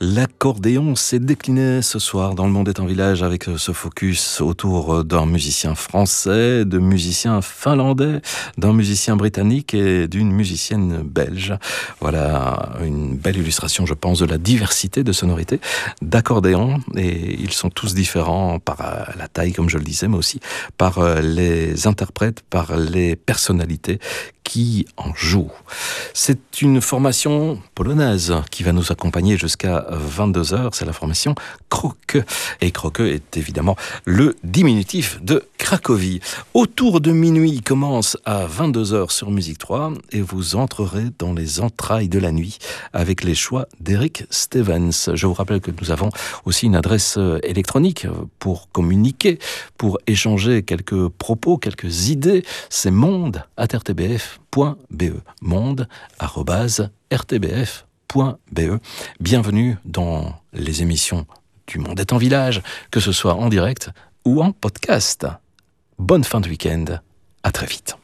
L'accordéon s'est décliné ce soir dans Le Monde est un village avec ce focus autour d'un musicien français, de musiciens finlandais, d'un musicien britannique et d'une musicienne belge. Voilà une belle illustration, je pense, de la diversité de sonorités d'accordéon. Et ils sont tous différents par la taille, comme je le disais, mais aussi par les interprètes, par les personnalités qui en jouent. C'est une formation polonaise qui va nous accompagner jusqu'à 22h. C'est la formation Kroke. Et Kroke est évidemment le diminutif de Cracovie. Autour de minuit commence à 22h sur Musique 3 et vous entrerez dans les entrailles de la nuit avec les choix d'Eric Stevens. Je vous rappelle que nous avons aussi une adresse électronique pour communiquer, pour échanger quelques propos, quelques idées. C'est monde@rtbf.be. monde@rtbf.be. Bienvenue dans les émissions du Monde est en village, que ce soit en direct ou en podcast. Bonne fin de week-end. À très vite.